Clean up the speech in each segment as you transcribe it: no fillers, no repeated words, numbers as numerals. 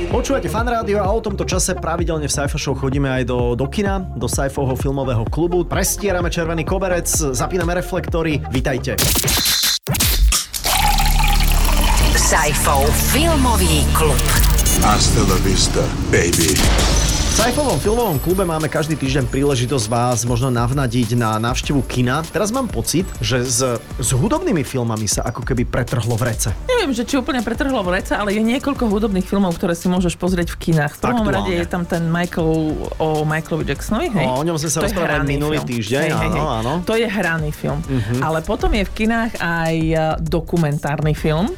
Počúvate Fan Rádio a o tomto čase pravidelne v Sci-Fi Show chodíme aj do kina, do Sci-Fiho filmového klubu. Prestierame červený koberec, zapíname reflektory. Vítajte. Sci-Fi filmový klub. Hasta la vista, baby. V Sci-Fovom filmovom klube máme každý týždeň príležitosť vás možno navnadiť na návštevu kina. Teraz mám pocit, že s hudobnými filmami sa ako keby pretrhlo v rece. Neviem, že či úplne pretrhlo v rece, ale je niekoľko hudobných filmov, ktoré si môžeš pozrieť v kinách. V prvom rade je tam ten Michaelovi Jacksonovi, hej? O ňom sme sa rozprávali minulý týždeň, áno. To je hraný film. Ale potom je v kinách aj dokumentárny film.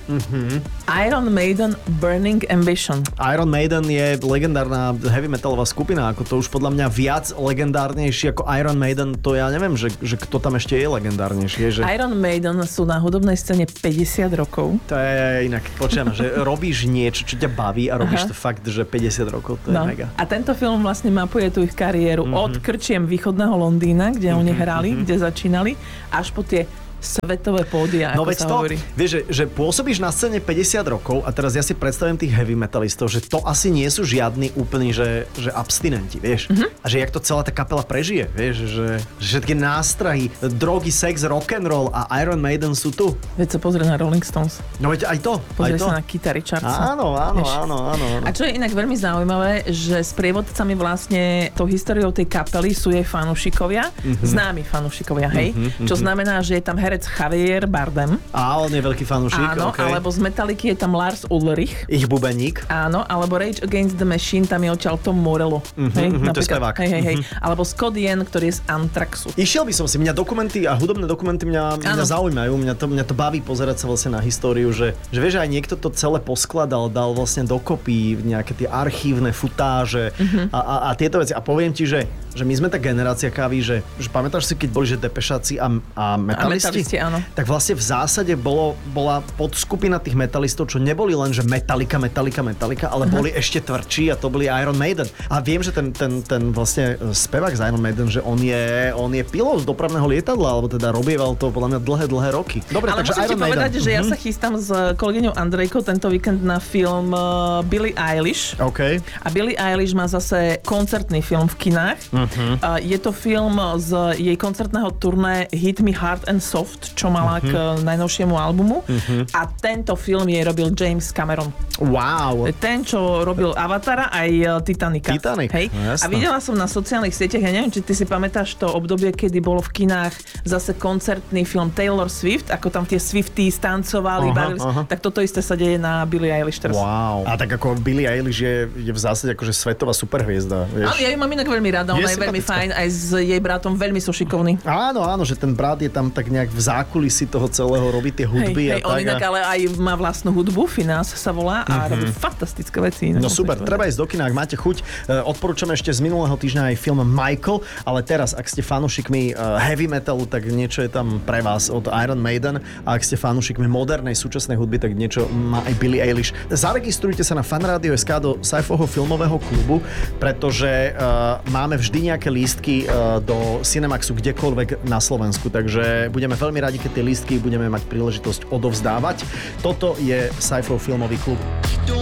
Iron Maiden Burning Ambition. Iron Maiden je legendárna heavy metalová skupina, ako to už podľa mňa viac legendárnejší ako Iron Maiden, to ja neviem, že kto tam ešte je legendárnejší. Že... Iron Maiden sú na hudobnej scéne 50 rokov. To je inak, počujem, že robíš niečo, čo ťa baví a robíš to fakt, že 50 rokov, to je mega. A tento film vlastne mapuje tú ich kariéru od krčiem východného Londýna, kde oni hrali, kde začínali, až po tie svetové pódia, no ako sa hovorí. Vieš, že pôsobíš na scéne 50 rokov a teraz ja si predstavím tých heavy metalistov, že to asi nie sú žiadni úplní, že abstinenti, vieš. A že jak to celá tá kapela prežije, vieš, že všetky nástrahy, drogy, sex, rock'n'roll a Iron Maiden sú tu. Veď sa pozrie na Rolling Stones. No veď aj to. Pozrie sa na Keitha Richardsa. Áno. A čo je inak veľmi zaujímavé, že s prievodcami vlastne tou históriou tej kapely sú jej fanúšikovia, známi fanúšikovia, hej. Čo znamená, že je tam herec Javier Bardem. A on je veľký fanúšik. Áno, okay. Alebo z Metalliky je tam Lars Ulrich. Ich bubeník. Áno, alebo Rage Against the Machine, tam je odtiaľ Tom Morello. To je spevák. Hej. Alebo Scott Ian, ktorý je z Anthraxu. Išiel by som si, mňa dokumenty a hudobné dokumenty mňa zaujímajú, mňa to baví pozerať sa vlastne na históriu, že vieš, aj niekto to celé poskladal, dal vlastne dokopy nejaké tie archívne futáže a tieto veci. A poviem ti, že my sme tá generácia kávy, že pamätáš si, keď boli že depešáci a metalisti? Áno. Tak vlastne v zásade bola podskupina tých metalistov, čo neboli len, že Metallica, ale boli ešte tvrdší a to boli Iron Maiden. A viem, že ten vlastne spevák z Iron Maiden, že on je pilot z dopravného lietadla, alebo teda robieval to podľa mňa dlhé roky. Dobre, ale takže musím Iron ti povedať, že ja sa chystám s kolegyňou Andrejkou tento víkend na film Billie Eilish. OK. A Billie Eilish má zase koncertný film v kinách. Je to film z jej koncertného turné Hit Me Hard and Soft, čo mala k najnovšiemu albumu. A tento film jej robil James Cameron. Wow. Ten, čo robil Avatara aj Titanica. Hej? No, a videla som na sociálnych sieťach, ja neviem, či ty si pamätáš to obdobie, kedy bolo v kinách zase koncertný film Taylor Swift, ako tam tie Swifties tancovali, bavili sa. Tak toto isté sa deje na Billie Eilish teraz. Wow. A tak ako Billie Eilish je v zásade akože svetová superhviezda, vieš. Ale ja ju mám inak veľmi rada, ona je veľmi fajn, aj s jej bratom veľmi sú šikovní. Áno, že ten brat je tam tak nejak v zákulisí toho celého, robí tie hudby. On inak ale aj má vlastnú hudbu, Finance sa volá a robí fantastické veci. No super, treba ísť do kina, ak máte chuť. Odporúčam ešte z minulého týždňa aj film Michael, ale teraz, ak ste fanúšikmi heavy metalu, tak niečo je tam pre vás od Iron Maiden, a ak ste fanúšikmi modernej súčasnej hudby, tak niečo má aj Billie Eilish. Zaregistrujte sa na fanradio.sk do Sci-Fiho filmového klubu, pretože máme vždy nejaké lístky do Cinemaxu kdekoľvek na Slovensku, takže budeme veľmi radi, keď tie lístky budeme mať príležitosť odovzdávať. Toto je Sci-Fi filmový klub.